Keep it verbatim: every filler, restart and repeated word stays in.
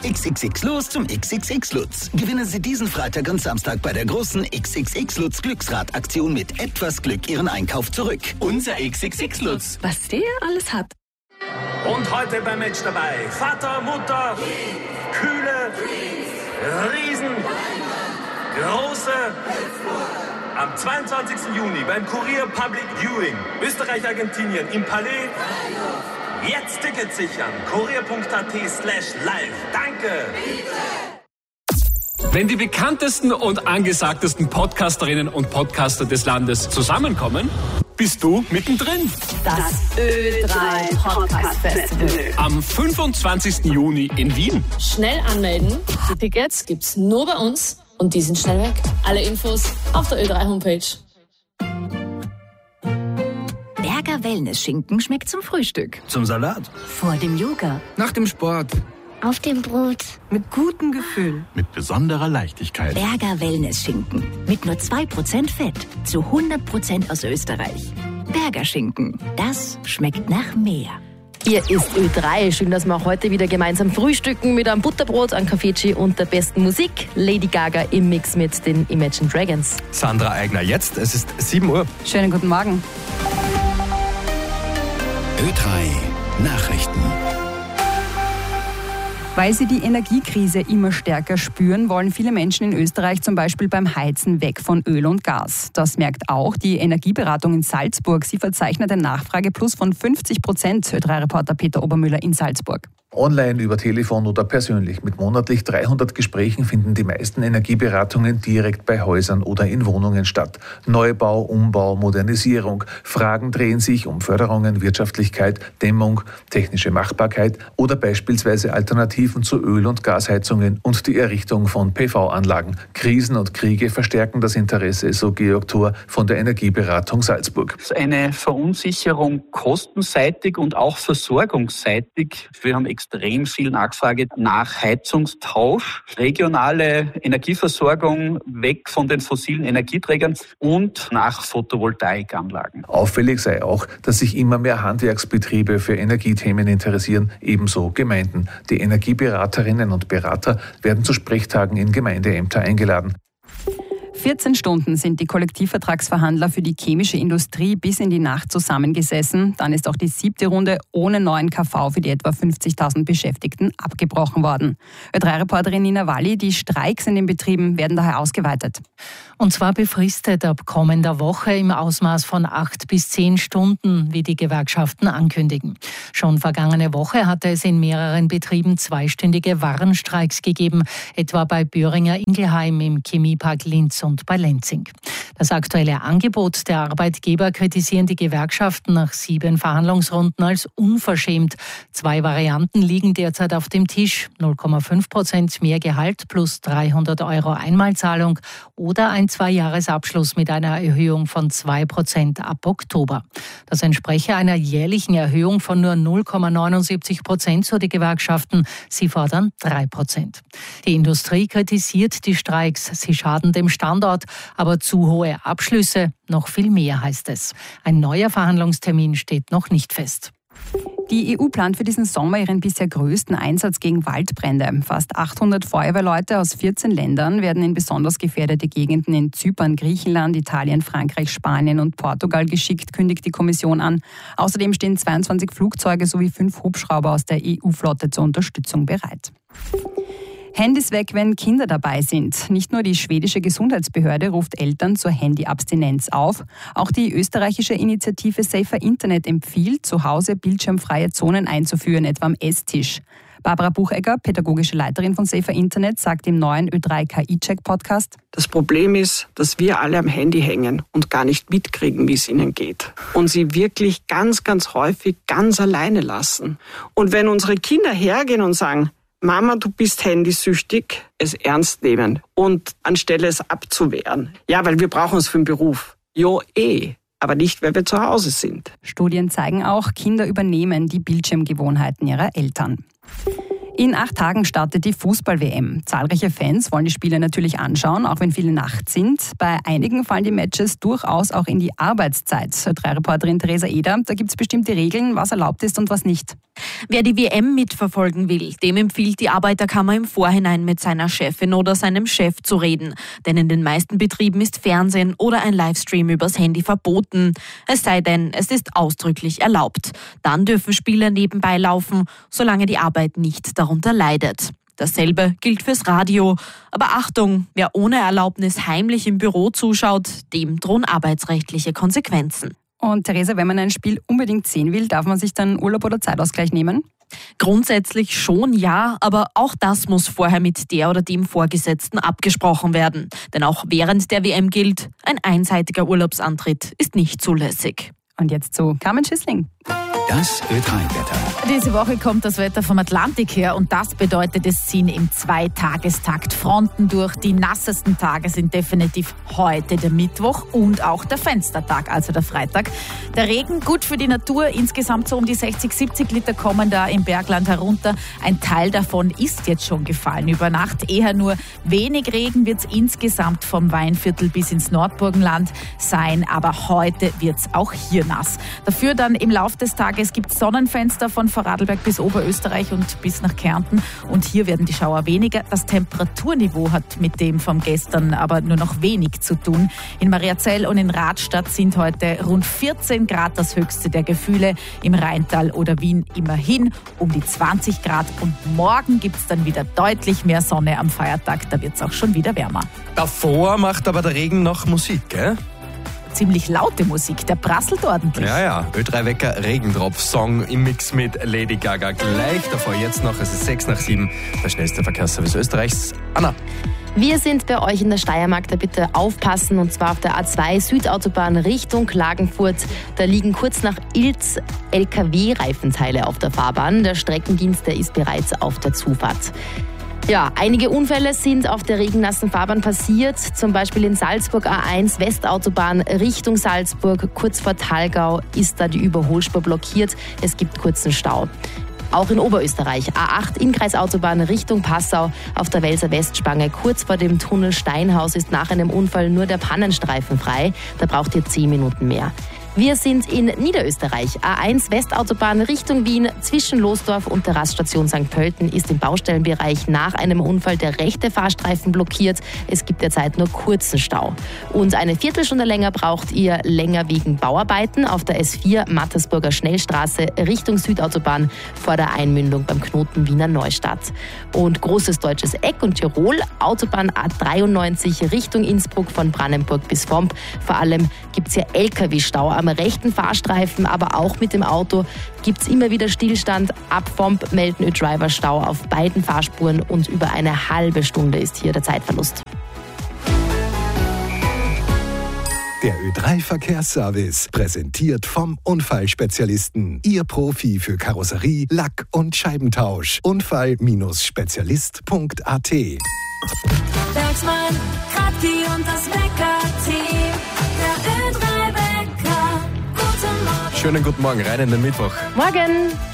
X X X los zum X X X Lutz. Gewinnen Sie diesen Freitag und Samstag bei der großen X X X Lutz Glücksrad-Aktion mit etwas Glück Ihren Einkauf zurück. Unser X X X Lutz. Was der alles hat. Und heute beim Match dabei Vater, Mutter, Kühle, Riesen, Große. Am zweiundzwanzigsten Juni beim Kurier Public Viewing Österreich-Argentinien im Palais. Jetzt Tickets sichern. kurier.at slash live. Danke. Wenn die bekanntesten und angesagtesten Podcasterinnen und Podcaster des Landes zusammenkommen, bist du mittendrin. Das Ö drei Podcast Festival. Am fünfundzwanzigsten Juni in Wien. Schnell anmelden. Die Tickets gibt's nur bei uns und die sind schnell weg. Alle Infos auf der Ö drei Homepage. Berger Wellness-Schinken schmeckt zum Frühstück. Zum Salat. Vor dem Yoga. Nach dem Sport. Auf dem Brot. Mit gutem Gefühl. Mit besonderer Leichtigkeit. Berger Wellness-Schinken. Mit nur zwei Prozent Fett. Zu hundert Prozent aus Österreich. Berger Schinken. Das schmeckt nach mehr. Hier ist Ö drei. Schön, dass wir auch heute wieder gemeinsam frühstücken mit einem Butterbrot, einem Kaffeeci und der besten Musik. Lady Gaga im Mix mit den Imagine Dragons. Sandra Eigner jetzt. Es ist sieben Uhr. Schönen guten Morgen. Ö drei Nachrichten. Weil sie die Energiekrise immer stärker spüren, wollen viele Menschen in Österreich zum Beispiel beim Heizen weg von Öl und Gas. Das merkt auch die Energieberatung in Salzburg. Sie verzeichnet ein Nachfrageplus von fünfzig Prozent. Ö drei Reporter Peter Obermüller in Salzburg. Online, über Telefon oder persönlich. Mit monatlich dreihundert Gesprächen finden die meisten Energieberatungen direkt bei Häusern oder in Wohnungen statt. Neubau, Umbau, Modernisierung. Fragen drehen sich um Förderungen, Wirtschaftlichkeit, Dämmung, technische Machbarkeit oder beispielsweise Alternativen zu Öl- und Gasheizungen und die Errichtung von P V-Anlagen. Krisen und Kriege verstärken das Interesse, so Georg Thor von der Energieberatung Salzburg. Es ist eine Verunsicherung kostenseitig und auch versorgungsseitig. Wir haben extrem viel Nachfrage nach Heizungstausch, regionale Energieversorgung weg von den fossilen Energieträgern und nach Photovoltaikanlagen. Auffällig sei auch, dass sich immer mehr Handwerksbetriebe für Energiethemen interessieren, ebenso Gemeinden. Die Energieberaterinnen und Berater werden zu Sprechtagen in Gemeindeämter eingeladen. vierzehn Stunden sind die Kollektivvertragsverhandler für die chemische Industrie bis in die Nacht zusammengesessen. Dann ist auch die siebte Runde ohne neuen K V für die etwa fünfzigtausend Beschäftigten abgebrochen worden. Ö drei Reporterin Nina Walli, die Streiks in den Betrieben werden daher ausgeweitet. Und zwar befristet ab kommender Woche im Ausmaß von acht bis zehn Stunden, wie die Gewerkschaften ankündigen. Schon vergangene Woche hatte es in mehreren Betrieben zweistündige Warnstreiks gegeben, etwa bei Böhringer Ingelheim im Chemiepark Linz und bei Lenzing. Das aktuelle Angebot der Arbeitgeber kritisieren die Gewerkschaften nach sieben Verhandlungsrunden als unverschämt. Zwei Varianten liegen derzeit auf dem Tisch. null Komma fünf Prozent mehr Gehalt plus dreihundert Euro Einmalzahlung oder ein Zweijahresabschluss mit einer Erhöhung von zwei Prozent ab Oktober. Das entspreche einer jährlichen Erhöhung von nur null Komma neunundsiebzig Prozent, so die Gewerkschaften. Sie fordern drei Prozent. Die Industrie kritisiert die Streiks. Sie schaden dem Standort, aber zu hohe Abschlüsse, noch viel mehr, heißt es. Ein neuer Verhandlungstermin steht noch nicht fest. Die E U plant für diesen Sommer ihren bisher größten Einsatz gegen Waldbrände. Fast achthundert Feuerwehrleute aus vierzehn Ländern werden in besonders gefährdete Gegenden in Zypern, Griechenland, Italien, Frankreich, Spanien und Portugal geschickt, kündigt die Kommission an. Außerdem stehen zweiundzwanzig Flugzeuge sowie fünf Hubschrauber aus der E U-Flotte zur Unterstützung bereit. Handys weg, wenn Kinder dabei sind. Nicht nur die schwedische Gesundheitsbehörde ruft Eltern zur Handyabstinenz auf. Auch die österreichische Initiative Safer Internet empfiehlt, zu Hause bildschirmfreie Zonen einzuführen, etwa am Esstisch. Barbara Buchegger, pädagogische Leiterin von Safer Internet, sagt im neuen Ö drei K I-Check-Podcast: Das Problem ist, dass wir alle am Handy hängen und gar nicht mitkriegen, wie es ihnen geht. Und sie wirklich ganz, ganz häufig ganz alleine lassen. Und wenn unsere Kinder hergehen und sagen, Mama, du bist handysüchtig, es ernst nehmen und anstelle es abzuwehren. Ja, weil wir brauchen es für den Beruf. Jo, eh, aber nicht, weil wir zu Hause sind. Studien zeigen auch, Kinder übernehmen die Bildschirmgewohnheiten ihrer Eltern. In acht Tagen startet die Fußball-W M. Zahlreiche Fans wollen die Spiele natürlich anschauen, auch wenn viele nachts sind. Bei einigen fallen die Matches durchaus auch in die Arbeitszeit. drei Reporterin Theresa Eder, da gibt es bestimmte Regeln, was erlaubt ist und was nicht. Wer die W M mitverfolgen will, dem empfiehlt die Arbeiterkammer im Vorhinein mit seiner Chefin oder seinem Chef zu reden. Denn in den meisten Betrieben ist Fernsehen oder ein Livestream übers Handy verboten. Es sei denn, es ist ausdrücklich erlaubt. Dann dürfen Spiele nebenbei laufen, solange die Arbeit nicht darunter leidet. Dasselbe gilt fürs Radio. Aber Achtung, wer ohne Erlaubnis heimlich im Büro zuschaut, dem drohen arbeitsrechtliche Konsequenzen. Und Theresa, wenn man ein Spiel unbedingt sehen will, darf man sich dann Urlaub oder Zeitausgleich nehmen? Grundsätzlich schon, ja, aber auch das muss vorher mit der oder dem Vorgesetzten abgesprochen werden. Denn auch während der W M gilt, ein einseitiger Urlaubsantritt ist nicht zulässig. Und jetzt zu Carmen Schissling. Das Ö drei Wetter. Diese Woche kommt das Wetter vom Atlantik her und das bedeutet, es ziehen im Zweitagestakt Fronten durch. Die nassesten Tage sind definitiv heute der Mittwoch und auch der Fenstertag, also der Freitag. Der Regen gut für die Natur, insgesamt so um die sechzig, siebzig Liter kommen da im Bergland herunter. Ein Teil davon ist jetzt schon gefallen. Über Nacht eher nur wenig Regen wird es insgesamt vom Weinviertel bis ins Nordburgenland sein, aber heute wird es auch hier nass. Dafür dann im Laufe des Tages Es gibt Sonnenfenster von Vorarlberg bis Oberösterreich und bis nach Kärnten. Und hier werden die Schauer weniger. Das Temperaturniveau hat mit dem vom gestern aber nur noch wenig zu tun. In Mariazell und in Radstadt sind heute rund vierzehn Grad das höchste der Gefühle. Im Rheintal oder Wien immerhin um die zwanzig Grad. Und morgen gibt es dann wieder deutlich mehr Sonne am Feiertag. Da wird es auch schon wieder wärmer. Davor macht aber der Regen noch Musik, gell? Ziemlich laute Musik, der prasselt ordentlich. Ja, ja, Ö drei Wecker Regendropf-Song im Mix mit Lady Gaga. Gleich davor jetzt noch, es ist sechs nach sieben, der schnellste Verkehrsservice Österreichs. Anna. Wir sind bei euch in der Steiermark, da bitte aufpassen, und zwar auf der A zwei Südautobahn Richtung Klagenfurt. Da liegen kurz nach Ilz L K W-Reifenteile auf der Fahrbahn. Der Streckendienst, der ist bereits auf der Zufahrt. Ja, einige Unfälle sind auf der regennassen Fahrbahn passiert, zum Beispiel in Salzburg A eins Westautobahn Richtung Salzburg. Kurz vor Thalgau ist da die Überholspur blockiert, es gibt kurzen Stau. Auch in Oberösterreich A acht Innkreisautobahn Richtung Passau auf der Welser Westspange. Kurz vor dem Tunnel Steinhaus ist nach einem Unfall nur der Pannenstreifen frei, da braucht ihr zehn Minuten mehr. Wir sind in Niederösterreich. A eins Westautobahn Richtung Wien zwischen Losdorf und der Raststation Sankt Pölten ist im Baustellenbereich nach einem Unfall der rechte Fahrstreifen blockiert. Es gibt derzeit nur kurzen Stau. Und eine Viertelstunde länger braucht ihr länger wegen Bauarbeiten auf der S vier Mattersburger Schnellstraße Richtung Südautobahn vor der Einmündung beim Knoten Wiener Neustadt. Und Großes Deutsches Eck und Tirol, Autobahn A dreiundneunzig Richtung Innsbruck von Brannenburg bis Vomp. Vor allem gibt es hier L K W-Stau am rechten Fahrstreifen, aber auch mit dem Auto gibt es immer wieder Stillstand. Ab Vomp melden Ö-Driver Stau auf beiden Fahrspuren und über eine halbe Stunde ist hier der Zeitverlust. Der Ö drei Verkehrsservice, präsentiert vom Unfallspezialisten. Ihr Profi für Karosserie, Lack- und Scheibentausch. Unfall Spezialist Punkt a t. Bergsmann, Kratki und das Wecker-Team. Der Ö drei Wecker. Guten Morgen. Schönen guten Morgen, rein in den Mittwoch. Morgen.